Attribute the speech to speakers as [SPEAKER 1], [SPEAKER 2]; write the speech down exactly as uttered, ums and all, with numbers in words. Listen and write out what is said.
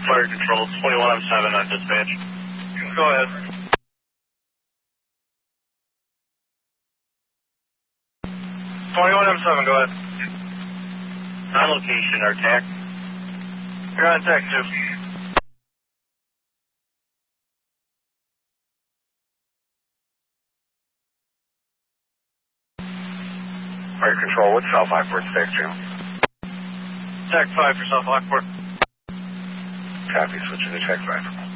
[SPEAKER 1] Fire control, twenty-one M seven on dispatch. Go ahead. twenty-one M seven, go ahead. On location, or tac. You're on tac two.
[SPEAKER 2] Fire control, what's South Lockport Stack channel?
[SPEAKER 1] tac five for South Lockport.
[SPEAKER 2] Copy, switching to tac five.